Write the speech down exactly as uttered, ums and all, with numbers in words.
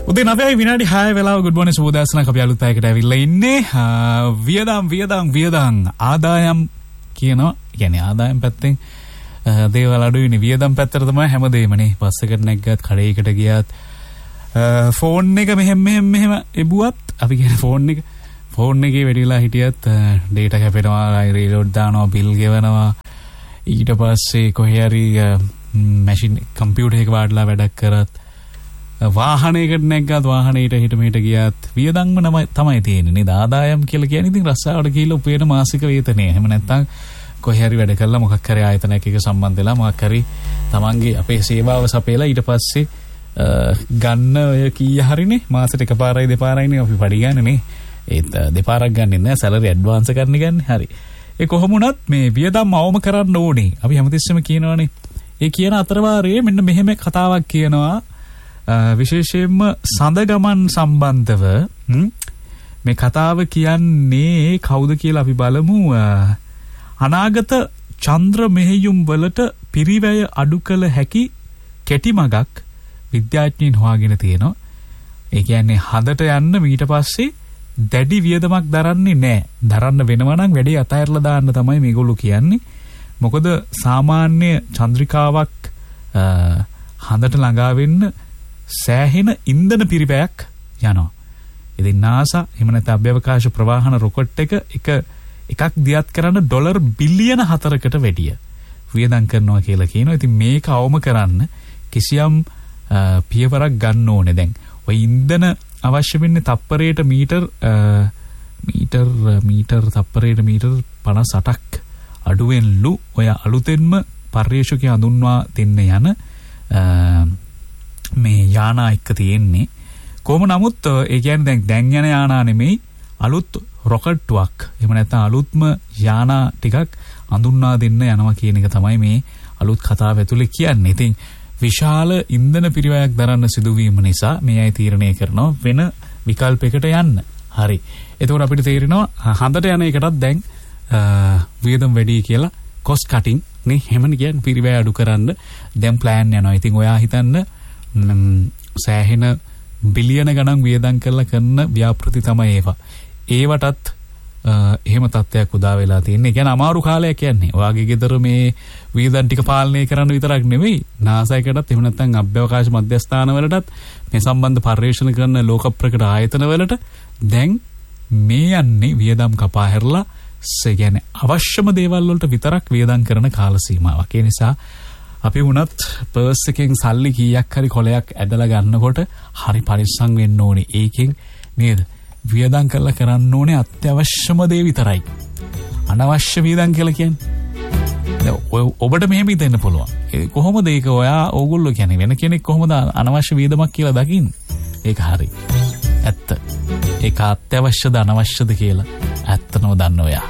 උදේ නවයයි විනාඩි හය වෙලාව good morning සුබෝදෑසනක් අපි අලුත් පැයකට ඇවිල්ලා ඉන්නේ. වියදම් වියදම් වියදම් ආදායම් කියනවා. කියන්නේ ආදායම් පැත්තෙන් දේවල් අඩුයිනේ. වියදම් පැත්තට තමයි හැමදේමනේ. බස් එකට නැග්ගත්, කඩේකට ගියත්, ෆෝන් එක මෙහෙම මෙහෙම මෙහෙම එබුවත් අපි කියන ෆෝන් එක ෆෝන් එකේ වැඩිලා හිටියත් data කැපෙනවා, රීලෝඩ් දානවා, බිල් ගෙවනවා. ඊට පස්සේ කොහේ හරි මැෂින් කම්පියුටර් එක වාඩිලා වැඩක් කරත්, වාහනයකට නැග්ගත්, වාහනේට හිට මෙහෙට ගියත් වියදම්ම තමයි තියෙන්නේ නේද? ආදායම් කියලා කියන්නේ ඉතින් රස්සාවට ගිහලා උපයන මාසික වේතනය. එහෙම නැත්නම් කොහේ හරි වැඩ කළා මොකක් හරි ආයතනයක එක සම්බන්ධ වෙලා මොකක් හරි තමන්ගේ අපේ සේවාව සපයලා ඊට පස්සේ ගන්න ඔය කීය හරිනේ මාසෙට එකපාරයි දෙපාරයිනේ අපි පඩි ගන්නනේ. ඒත් දෙපාරක් ගන්නෙ නෑ, සැලරි ඇඩ්වාන්ස් කරන්න ගන්න. හරි. ඒ කොහොම වුණත් මේ වියදම් අවම කරන්න ඕනේ. අපි හැමතිස්සෙම කියනවානේ. ඒ කියන අතරවාරයේ මෙන්න මෙහෙම කතාවක් කියනවා. විශේෂයෙන්ම සඳ ගමන් සම්බන්ධව මේ කතාව කියන්නේ කවුද කියලා අපි බලමු. අනාගත චන්ද්‍ර මෙහෙයුම් වලට පිරිවැය අඩු කළ හැකි කෙටි මගක් විද්‍යාඥයින් හොයාගෙන තියෙනවා. ඒ කියන්නේ හදට යන්න ඊට පස්සේ දැඩි වියදමක් දරන්නේ නැහැ. දරන්න වෙනවා නම් වැඩේ අතහැරලා දාන්න තමයි මේගොල්ලෝ කියන්නේ. මොකද සාමාන්‍ය චන්ද්‍රිකාවක් හදට ළඟා වෙන්න සෑහෙන ඉන්ධන පිරිපැයක් යනවා. ඉතින් NASA එහෙම නැත්නම් අභ්‍යවකාශ ප්‍රවාහන රොකට් එක එක එකක් දියත් කරන්න ඩොලර් බිලියන හතරකට වැඩිය වියදම් කරනවා කියලා කියනවා. ඉතින් මේක අවම කරන්න කිසියම් පියවරක් ගන්න ඕනේ. දැන් ඔය ඉන්ධන අවශ්‍ය වෙන්නේ තප්පරයට මීටර් මීටර් මීටර් තප්පරයට මීටර් පනස් අටක් අඩුවෙන්ලු ඔය අලුතෙන්ම පර්යේෂකයන් හඳුන්වා දෙන්න යන මේ යානා එක්ක තියෙන්නේ. කොහොම නමුත් ඒ කියන්නේ දැන් දැන් යන යානා නෙමෙයි, අලුත් රොකට්ටුවක් එහෙම නැත්නම් අලුත්ම යානා ටිකක් හඳුන්වා දෙන්න යනවා කියන එක තමයි මේ අලුත් කතාව ඇතුලේ කියන්නේ. ඉතින් විශාල ඉන්ධන පිරිවැයක් දරන්න සිදුවීම නිසා මේ අය තීරණය කරනවා වෙන විකල්පයකට යන්න. හරි. එතකොට අපිට තේරෙනවා හඳට යන එකටත් දැන් වියදම් වැඩි කියලා cost cutting නේ එහෙමනේ කියන්නේ පිරිවැය අඩු කරන්න දැන් plan යනවා. ඉතින් ඔයා හිතන්න සෑහෙන බිලියන ගණන් වියදම් කරලා කරන ව්‍යාපෘති තමයි ඒවා. ඒවටත් එහෙම තත්ත්වයක් උදා වෙලා තියෙන්නේ. ඒ කියන්නේ අමාරු කාලයක් කියන්නේ. ඔයාගේ ගෙදර මේ වියදම් ටික පාලනය කරන්න විතරක් නෙවෙයි, NASA එකටත් එහෙම නැත්නම් අභ්‍යවකාශ මධ්‍යස්ථාන වලටත් මේ සම්බන්ධ පර්යේෂණ කරන ලෝක ප්‍රකට ආයතන වලට දැන් මේ යන්නේ වියදම් කපා හැරලා ඒ කියන්නේ අවශ්‍යම දේවල් වලට විතරක් වියදම් කරන කාල සීමාවක්. ඒ නිසා අපි වුණත් පර්ස් එකෙන් සල්ලි කීයක් හරි කොලයක් ඇදලා ගන්නකොට හරි පරිස්සම් වෙන්න ඕනේ. ඒකෙන් නේද වියදම් කරලා කරන්න ඕනේ අත්‍යවශ්‍යම දේ විතරයි. අනවශ්‍ය වියදම් කියලා කියන්නේ ඔබට මෙහෙම හිතෙන්න පුළුවන්. ඒ කොහොමද ඒක ඔයා ඕගොල්ලෝ කියන්නේ වෙන කෙනෙක් කොහොමද අනවශ්‍ය වියදමක් කියලා දකින්නේ? ඒක හරි. ඇත්ත. ඒක අත්‍යවශ්‍යද අනවශ්‍යද කියලා ඇත්තනම දන්න ඔයා.